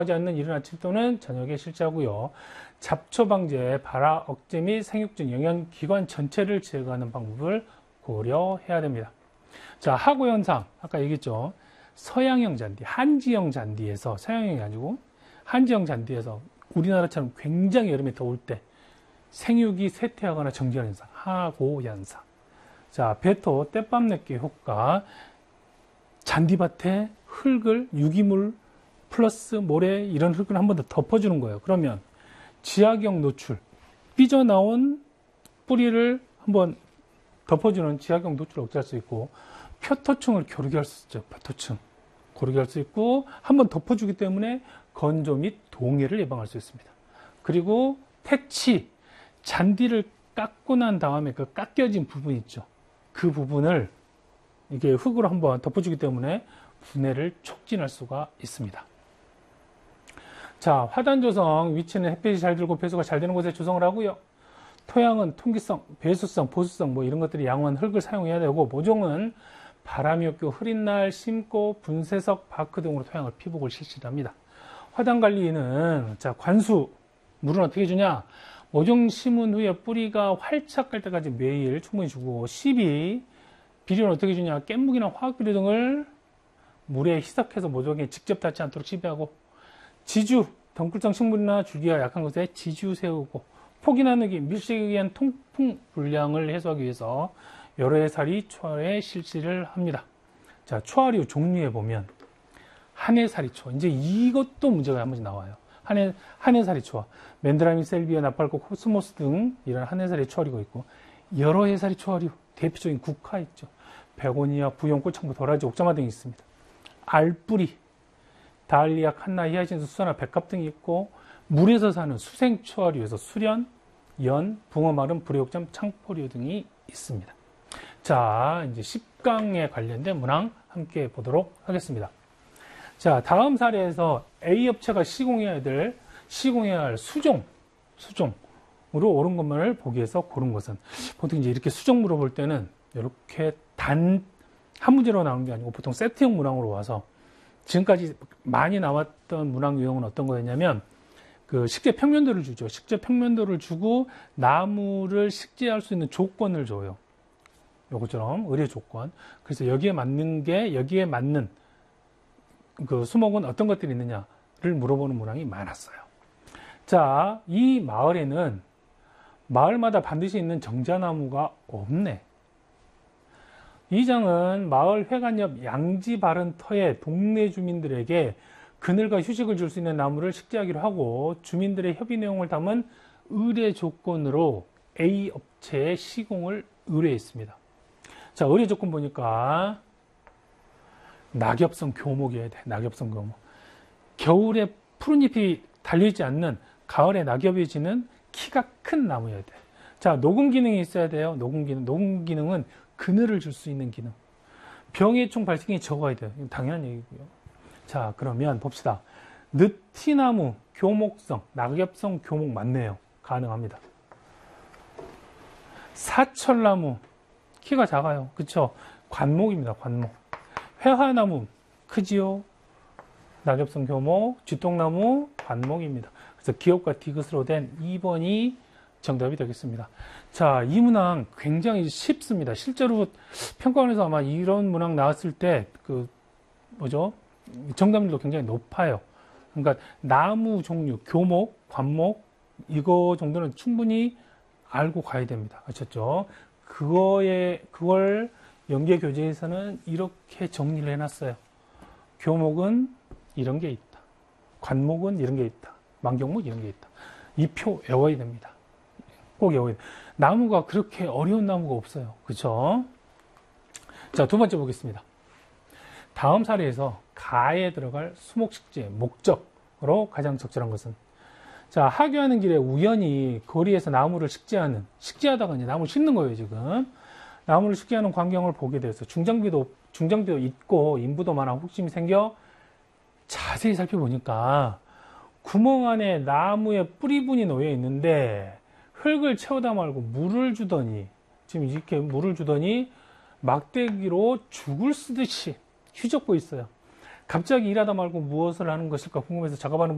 하지 않는 이른 아침 또는 저녁에 실시하고요. 잡초 방제, 발화 억제 및 생육증, 영양기관 전체를 제거하는 방법을 고려해야 됩니다. 자, 하고 현상, 아까 얘기했죠. 서양형 잔디, 한지형 잔디에서, 서양형이 아니고 한지형 잔디에서 우리나라처럼 굉장히 여름에 더울 때 생육이 쇠퇴하거나 정지하는 현상, 하고 현상. 자, 베토, 떼밥 냈기 효과, 잔디밭에 흙을, 유기물 플러스 모래 이런 흙을 한 번 더 덮어주는 거예요. 그러면 지하경 노출, 삐져나온 뿌리를 한번 덮어주는 지하경 노출을 억제할 수 있고, 표토층을 고르게 할 수 있죠. 표토층 고르게 할 수 있고, 한번 덮어주기 때문에 건조 및 동해를 예방할 수 있습니다. 그리고 퇴치, 잔디를 깎고 난 다음에 그 깎여진 부분 있죠. 그 부분을 이게 흙으로 한번 덮어주기 때문에 분해를 촉진할 수가 있습니다. 자, 화단 조성, 위치는 햇빛이 잘 들고 배수가 잘 되는 곳에 조성을 하고요. 토양은 통기성, 배수성, 보수성 뭐 이런 것들이 양호한 흙을 사용해야 되고, 모종은 바람이 없고 흐린 날 심고 분쇄석, 바크 등으로 토양을 피복을 실시합니다. 화단 관리는 자, 관수, 물은 어떻게 주냐? 모종 심은 후에 뿌리가 활착할 때까지 매일 충분히 주고, 시비, 비료는 어떻게 주냐? 깻묵이나 화학비료 등을 물에 희석해서 모종에 직접 닿지 않도록 시비하고, 지주, 덩굴성 식물이나 줄기가 약한 곳에 지주 세우고, 폭이 나누기, 밀식에 의한 통풍 불량을 해소하기 위해서 여러 해살이 초알에 실시를 합니다. 자, 초알류 종류에 보면 한해살이초, 이제 이것도 문제가 한 번씩 나와요. 한해살이초, 맨드라민, 셀비아, 나팔꽃, 코스모스 등 이런 한해살이 초알이고 있고, 여러 해살이 초알류, 대표적인 국화 있죠. 베고니아, 부용, 꽃창부, 도라지, 옥자마 등이 있습니다. 알뿌리, 다알리아, 칸나, 히아신스, 수산화, 백합 등이 있고, 물에서 사는 수생초알류에서 수련, 연, 붕어마름, 불의옥잠, 창포류 등이 있습니다. 자, 이제 10강에 관련된 문항 함께 보도록 하겠습니다. 자, 다음 사례에서 A 업체가 시공해야 할 수종으로 옳은 것만을 보기 위해서 고른 것은, 보통 이제 이렇게 수종 물어볼 때는 이렇게 한 문제로 나오는 게 아니고 보통 세트형 문항으로 와서, 지금까지 많이 나왔던 문항 유형은 어떤 거였냐면, 그 식재 평면도를 주죠. 식재 평면도를 주고 나무를 식재할 수 있는 조건을 줘요. 요것처럼 의뢰 조건. 그래서 여기에 맞는 그 수목은 어떤 것들이 있느냐를 물어보는 문항이 많았어요. 자, 이 마을에는 마을마다 반드시 있는 정자나무가 없네. 이 장은 마을 회관 옆 양지 바른 터에 동네 주민들에게 그늘과 휴식을 줄 수 있는 나무를 식재하기로 하고, 주민들의 협의 내용을 담은 의뢰 조건으로 A 업체에 시공을 의뢰했습니다. 자, 의뢰 조건 보니까 낙엽성 교목이어야 돼. 낙엽성 교목. 겨울에 푸른 잎이 달려있지 않는, 가을에 낙엽이 지는 키가 큰 나무여야 돼. 자, 녹음 기능이 있어야 돼요. 녹음 기능은 그늘을 줄 수 있는 기능. 병해충 발생이 적어야 돼요. 당연한 얘기고요. 자, 그러면 봅시다. 느티나무, 교목성, 낙엽성 교목 맞네요. 가능합니다. 사철나무, 키가 작아요. 그쵸? 관목입니다. 관목. 회화나무, 크지요? 낙엽성 교목, 쥐똥나무, 관목입니다. 그래서 기업과 디귿으로 된 2번이 정답이 되겠습니다. 자, 이 문항 굉장히 쉽습니다. 실제로 평가원에서 아마 이런 문항 나왔을 때, 정답률도 굉장히 높아요. 그러니까 나무 종류, 교목, 관목, 이거 정도는 충분히 알고 가야 됩니다. 아셨죠? 그걸 연계 교재에서는 이렇게 정리를 해놨어요. 교목은 이런 게 있다. 관목은 이런 게 있다. 만경목 이런 게 있다. 이 표 외워야 됩니다. 꼭 외워야 돼요. 나무가 그렇게 어려운 나무가 없어요. 그렇죠? 자, 두 번째 보겠습니다. 다음 사례에서 가에 들어갈 수목식재 목적으로 가장 적절한 것은, 자, 하교하는 길에 우연히 거리에서 나무를 식재하다가 이제 나무를 심는 거예요. 지금 나무를 식재하는 광경을 보게 돼서 중장비도 있고 인부도 많아 혹심이 생겨 자세히 살펴보니까 구멍 안에 나무의 뿌리분이 놓여 있는데 흙을 채우다 말고 물을 주더니, 지금 이렇게 물을 주더니 막대기로 죽을 쓰듯이 휘젓고 있어요. 갑자기 일하다 말고 무엇을 하는 것일까 궁금해서 작업하는